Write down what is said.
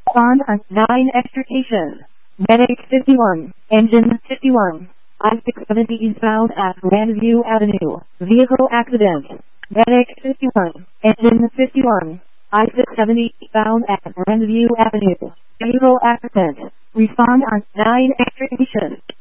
On 9 extrication. Medic 51, engine 51. I-670 eastbound at Grandview Avenue. Vehicle accident. Medic 51, engine 51. I-670 eastbound at Grandview Avenue. Vehicle accident. Respond on 9 extrication.